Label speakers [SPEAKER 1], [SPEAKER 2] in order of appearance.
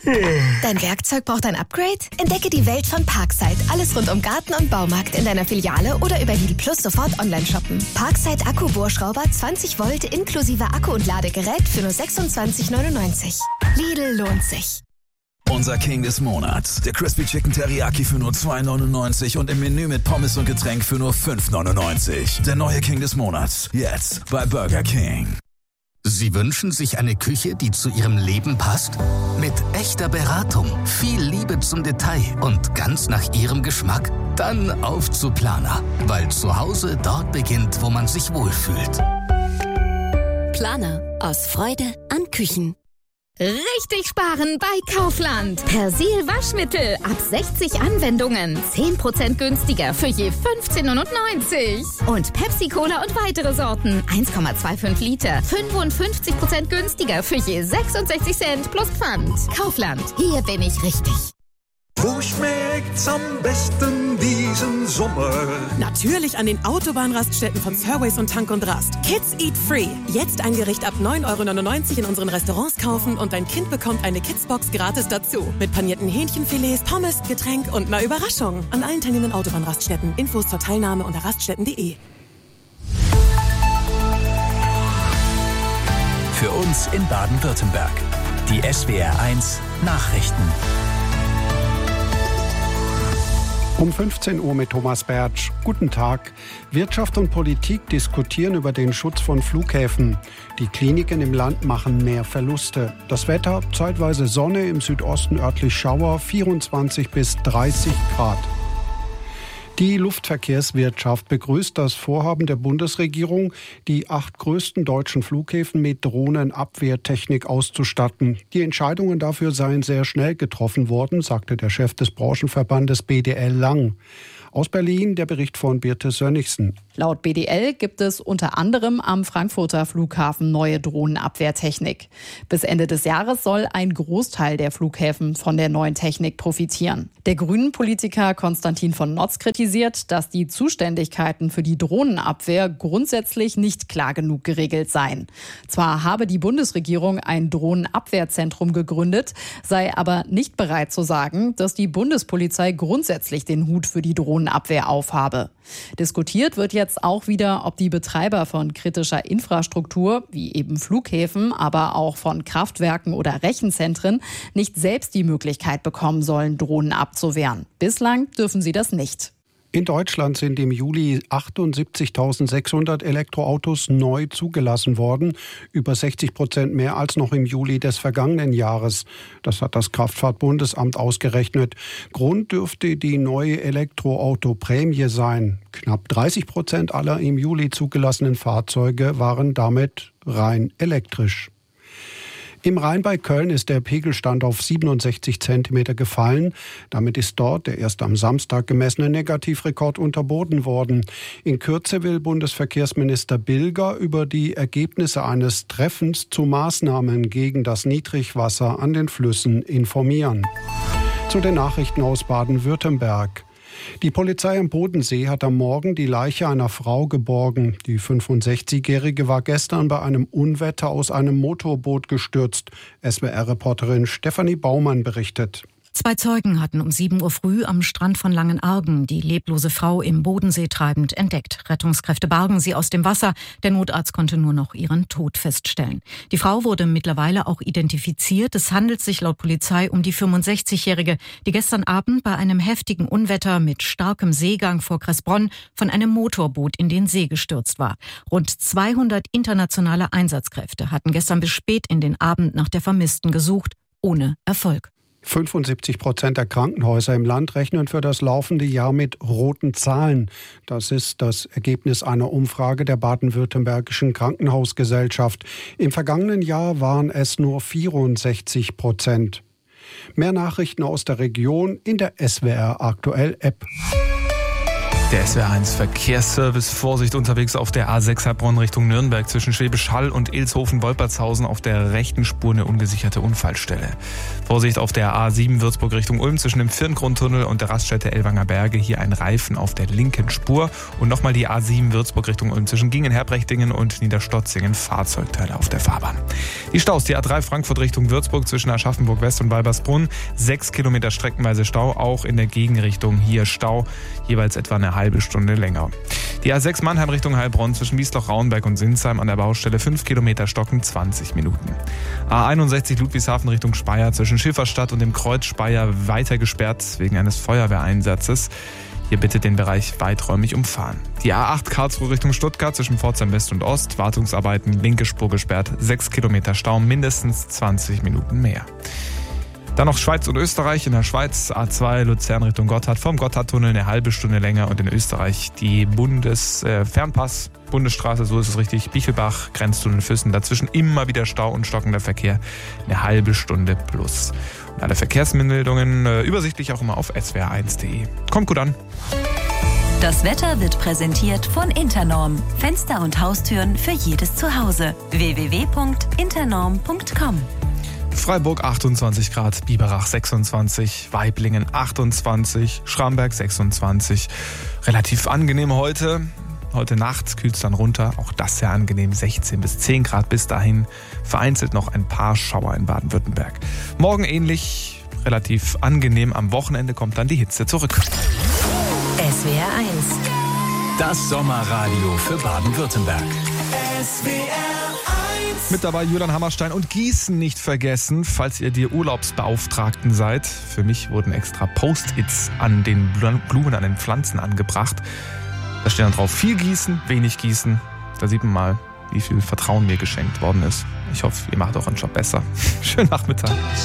[SPEAKER 1] Dein Werkzeug braucht ein Upgrade? Entdecke die Welt von Parkside. Alles rund um Garten und Baumarkt in deiner Filiale oder über Lidl Plus sofort online shoppen. Parkside Akku-Bohrschrauber 20 Volt inklusive Akku und Ladegerät für nur 26,99. Lidl lohnt sich.
[SPEAKER 2] Unser King des Monats. Der Crispy Chicken Teriyaki für nur 2,99 und im Menü mit Pommes und Getränk für nur 5,99. Der neue King des Monats. Jetzt bei Burger King.
[SPEAKER 3] Sie wünschen sich eine Küche, die zu Ihrem Leben passt? Mit echter Beratung, viel Liebe zum Detail und ganz nach Ihrem Geschmack? Dann auf zu Planer, weil zu Hause dort beginnt, wo man sich wohlfühlt.
[SPEAKER 4] Planer. Aus Freude an Küchen.
[SPEAKER 5] Richtig sparen bei Kaufland. Persil Waschmittel ab 60 Anwendungen. 10% günstiger für je 15,99. Und Pepsi Cola und weitere Sorten. 1,25 Liter. 55% günstiger für je 66 Cent plus Pfand. Kaufland. Hier bin ich richtig.
[SPEAKER 6] Wo schmeckt's am besten diesen Sommer?
[SPEAKER 7] Natürlich an den Autobahnraststätten von Surways und Tank und Rast. Kids Eat Free. Jetzt ein Gericht ab 9,99 € in unseren Restaurants kaufen und dein Kind bekommt eine Kidsbox gratis dazu. Mit panierten Hähnchenfilets, Pommes, Getränk und einer Überraschung. An allen teilnehmenden Autobahnraststätten. Infos zur Teilnahme unter raststätten.de.
[SPEAKER 8] Für uns in Baden-Württemberg. Die SWR1 Nachrichten.
[SPEAKER 9] Um 15 Uhr mit Thomas Bertsch. Guten Tag. Wirtschaft und Politik diskutieren über den Schutz von Flughäfen. Die Kliniken im Land machen mehr Verluste. Das Wetter, zeitweise Sonne, im Südosten örtlich Schauer, 24 bis 30 Grad. Die Luftverkehrswirtschaft begrüßt das Vorhaben der Bundesregierung, die 8 größten deutschen Flughäfen mit Drohnenabwehrtechnik auszustatten. Die Entscheidungen dafür seien sehr schnell getroffen worden, sagte der Chef des Branchenverbandes BDL Lang. Aus Berlin der Bericht von Birte Sönnigsen.
[SPEAKER 10] Laut BDL gibt es unter anderem am Frankfurter Flughafen neue Drohnenabwehrtechnik. Bis Ende des Jahres soll ein Großteil der Flughäfen von der neuen Technik profitieren. Der Grünen-Politiker Konstantin von Notz kritisiert, dass die Zuständigkeiten für die Drohnenabwehr grundsätzlich nicht klar genug geregelt seien. Zwar habe die Bundesregierung ein Drohnenabwehrzentrum gegründet, sei aber nicht bereit zu sagen, dass die Bundespolizei grundsätzlich den Hut für die Drohnenabwehr aufhabe. Diskutiert wird jetzt auch wieder, ob die Betreiber von kritischer Infrastruktur, wie eben Flughäfen, aber auch von Kraftwerken oder Rechenzentren, nicht selbst die Möglichkeit bekommen sollen, Drohnen abzuwehren. Bislang dürfen sie das nicht.
[SPEAKER 9] In Deutschland sind im Juli 78.600 Elektroautos neu zugelassen worden, über 60% mehr als noch im Juli des vergangenen Jahres. Das hat das Kraftfahrtbundesamt ausgerechnet. Grund dürfte die neue Elektroautoprämie sein. Knapp 30% aller im Juli zugelassenen Fahrzeuge waren damit rein elektrisch. Im Rhein bei Köln ist der Pegelstand auf 67 Zentimeter gefallen. Damit ist dort der erst am Samstag gemessene Negativrekord unterboten worden. In Kürze will Bundesverkehrsminister Bilger über die Ergebnisse eines Treffens zu Maßnahmen gegen das Niedrigwasser an den Flüssen informieren. Zu den Nachrichten aus Baden-Württemberg. Die Polizei am Bodensee hat am Morgen die Leiche einer Frau geborgen. Die 65-Jährige war gestern bei einem Unwetter aus einem Motorboot gestürzt. SWR-Reporterin Stefanie Baumann berichtet.
[SPEAKER 11] 2 Zeugen hatten um 7 Uhr früh am Strand von Langenargen die leblose Frau im Bodensee treibend entdeckt. Rettungskräfte bargen sie aus dem Wasser. Der Notarzt konnte nur noch ihren Tod feststellen. Die Frau wurde mittlerweile auch identifiziert. Es handelt sich laut Polizei um die 65-Jährige, die gestern Abend bei einem heftigen Unwetter mit starkem Seegang vor Kressbronn von einem Motorboot in den See gestürzt war. Rund 200 internationale Einsatzkräfte hatten gestern bis spät in den Abend nach der Vermissten gesucht, ohne Erfolg.
[SPEAKER 9] 75% der Krankenhäuser im Land rechnen für das laufende Jahr mit roten Zahlen. Das ist das Ergebnis einer Umfrage der Baden-Württembergischen Krankenhausgesellschaft. Im vergangenen Jahr waren es nur 64%. Mehr Nachrichten aus der Region in der SWR Aktuell App.
[SPEAKER 12] Der SWR1 Verkehrsservice. Vorsicht unterwegs auf der A6 Heilbronn Richtung Nürnberg zwischen Schwäbisch Hall und Ilshofen-Wolpertshausen auf der rechten Spur eine ungesicherte Unfallstelle. Vorsicht auf der A7 Würzburg Richtung Ulm zwischen dem Firngrundtunnel und der Raststätte Ellwanger Berge. Hier ein Reifen auf der linken Spur. Und nochmal die A7 Würzburg Richtung Ulm zwischen Gingen, Herbrechtingen und Niederstotzingen. Fahrzeugteile auf der Fahrbahn. Die Staus, die A3 Frankfurt Richtung Würzburg zwischen Aschaffenburg West und Walbersbrunn. 6 Kilometer streckenweise Stau, auch in der Gegenrichtung hier Stau. Jeweils etwa eine halbe Stunde länger. Die A6 Mannheim Richtung Heilbronn zwischen Wiesloch-Rauenberg und Sinsheim an der Baustelle 5 Kilometer stocken 20 Minuten. A61 Ludwigshafen Richtung Speyer zwischen Schifferstadt und dem Kreuz Speyer weiter gesperrt wegen eines Feuerwehreinsatzes. Hier bitte den Bereich weiträumig umfahren. Die A8 Karlsruhe Richtung Stuttgart zwischen Pforzheim West und Ost. Wartungsarbeiten, linke Spur gesperrt, 6 Kilometer Stau, mindestens 20 Minuten mehr. Dann noch Schweiz und Österreich. In der Schweiz A2 Luzern Richtung Gotthard vom Gotthardtunnel eine halbe Stunde länger und in Österreich die Fernpass Bundesstraße, so ist es richtig, Bichelbach, Grenztunnel Füssen. Dazwischen immer wieder Stau und stockender Verkehr, eine halbe Stunde plus. Und alle Verkehrsmeldungen übersichtlich auch immer auf swr1.de. Kommt gut an.
[SPEAKER 13] Das Wetter wird präsentiert von Internorm. Fenster und Haustüren für jedes Zuhause. www.internorm.com.
[SPEAKER 12] Freiburg 28 Grad, Biberach 26, Waiblingen 28, Schramberg 26. Relativ angenehm heute. Heute Nacht kühlt es dann runter, auch das sehr angenehm, 16 bis 10 Grad bis dahin. Vereinzelt noch ein paar Schauer in Baden-Württemberg. Morgen ähnlich, relativ angenehm. Am Wochenende kommt dann die Hitze zurück.
[SPEAKER 13] SWR1.
[SPEAKER 8] Das Sommerradio für Baden-Württemberg.
[SPEAKER 12] Mit dabei Julian Hammerstein und Gießen nicht vergessen, falls ihr die Urlaubsbeauftragten seid. Für mich wurden extra Post-its an den Blumen, an den Pflanzen angebracht. Da steht dann drauf, viel gießen, wenig gießen. Da sieht man mal, wie viel Vertrauen mir geschenkt worden ist. Ich hoffe, ihr macht auch einen Job besser. Schönen Nachmittag.